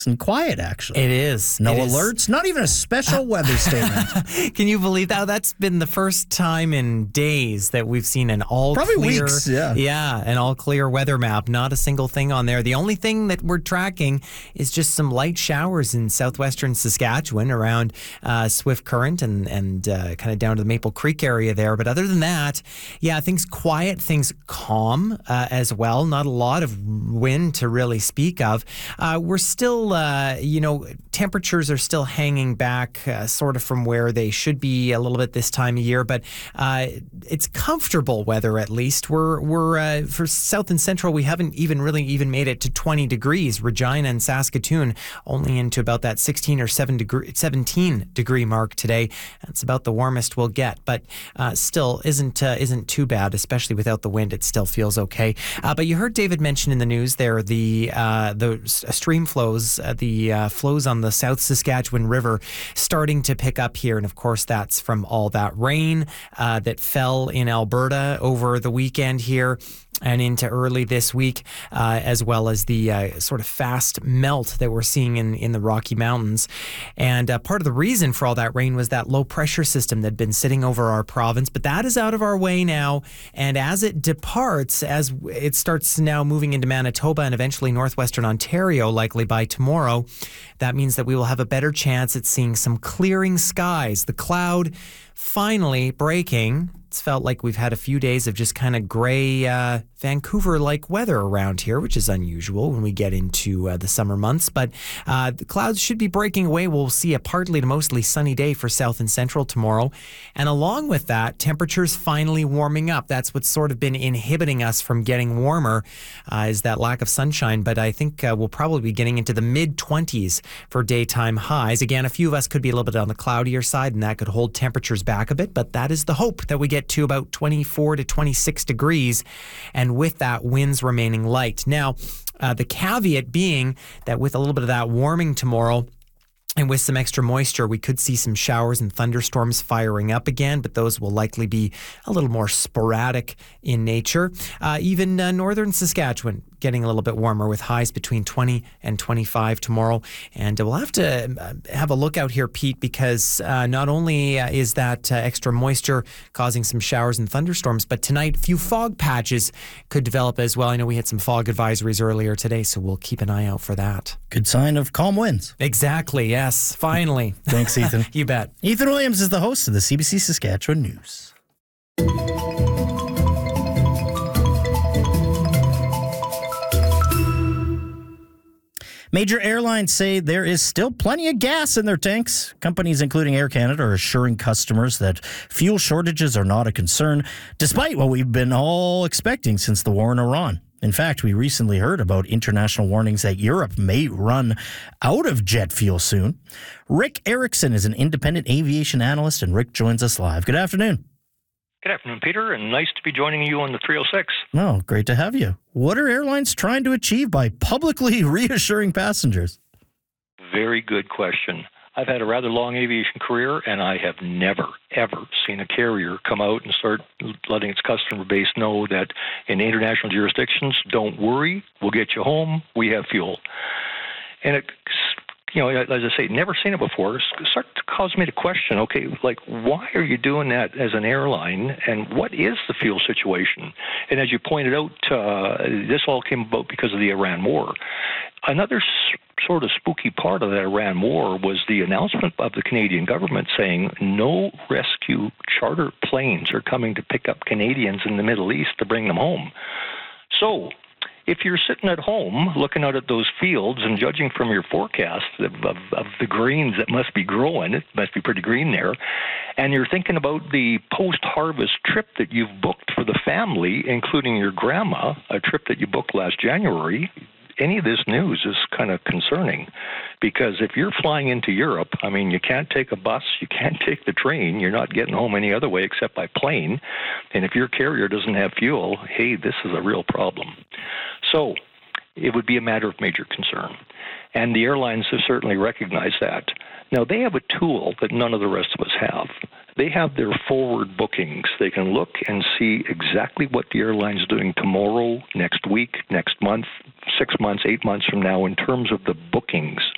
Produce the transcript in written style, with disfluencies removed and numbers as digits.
and quiet, actually. It is. No It is. alerts, not even a special weather statement. Can you believe that? That's been the first time in days that we've seen an all Probably clear, weeks, yeah. an all clear weather map. Not a single thing on there. The only thing that we're tracking is just some light showers in southwestern Saskatchewan around Swift Current and kind of down to the Maple Creek area there. But other than that, things quiet, things calm as well. Not a lot of wind to really speak of. We're still, temperatures are still hanging back sort of from where they should be a little bit this time of year, but it's comfortable weather at least. We're for south and central, we haven't even made it to 20 degrees. Regina and Saskatoon only into about that 16 or 17 degree mark today. That's about the warmest we'll get, but still isn't too bad, especially without the wind. It still feels okay. But you heard David mention in the news there the stream flows, the flows on the South Saskatchewan River starting to pick up here. And of course, that's from all that rain that fell in Alberta over the weekend here and into early this week, as well as the sort of fast melt that we're seeing in the Rocky Mountains. And part of the reason for all that rain was that low pressure system that had been sitting over our province, but that is out of our way now. And as it departs, as it starts now moving into Manitoba and eventually northwestern Ontario, likely by tomorrow, that means that we will have a better chance at seeing some clearing skies. The cloud finally breaking. It's felt like we've had a few days of just kind of gray Vancouver-like weather around here, which is unusual when we get into the summer months. But the clouds should be breaking away. We'll see a partly to mostly sunny day for south and central tomorrow. And along with that, temperatures finally warming up. That's what's sort of been inhibiting us from getting warmer, is that lack of sunshine. But I think we'll probably be getting into the mid-20s for daytime highs. Again, a few of us could be a little bit on the cloudier side, and that could hold temperatures back a bit. But that is the hope, that we get to about 24 to 26 degrees. And with that, winds remaining light. Now, the caveat being that with a little bit of that warming tomorrow, and with some extra moisture, we could see some showers and thunderstorms firing up again, but those will likely be a little more sporadic in nature. Even northern Saskatchewan getting a little bit warmer with highs between 20 and 25 tomorrow. And we'll have to have a look out here, Pete, because not only is that extra moisture causing some showers and thunderstorms, but tonight, a few fog patches could develop as well. I know we had some fog advisories earlier today, so we'll keep an eye out for that. Good sign of calm winds. Exactly, yes. Finally. Thanks, Ethan. You bet. Ethan Williams is the host of the CBC Saskatchewan News. Major airlines say there is still plenty of gas in their tanks. Companies, including Air Canada, are assuring customers that fuel shortages are not a concern, despite what we've been all expecting since the war in Iran. In fact, we recently heard about international warnings that Europe may run out of jet fuel soon. Rick Erickson is an independent aviation analyst, and Rick joins us live. Good afternoon. Good afternoon, Peter, and nice to be joining you on the 306. Oh, great to have you. What are airlines trying to achieve by publicly reassuring passengers? Very good question. I've had a rather long aviation career, and I have never, ever seen a carrier come out and start letting its customer base know that in international jurisdictions, don't worry, we'll get you home, we have fuel. And it, as I say, never seen it before. It started to cause me to question, okay, why are you doing that as an airline, and what is the fuel situation? And as you pointed out, this all came about because of the Iran war. Another sort of spooky part of that Iran war was the announcement of the Canadian government saying no rescue charter planes are coming to pick up Canadians in the Middle East to bring them home. So if you're sitting at home looking out at those fields and judging from your forecast of the greens that must be growing, it must be pretty green there, and you're thinking about the post-harvest trip that you've booked for the family, including your grandma, a trip that you booked last January, any of this news is kind of concerning, because if you're flying into Europe, I mean, you can't take a bus, you can't take the train, you're not getting home any other way except by plane, and if your carrier doesn't have fuel, hey, this is a real problem. So it would be a matter of major concern, and the airlines have certainly recognized that. Now, they have a tool that none of the rest of us have. They have their forward bookings. They can look and see exactly what the airline's doing tomorrow, next week, next month, 6 months, 8 months from now in terms of the bookings.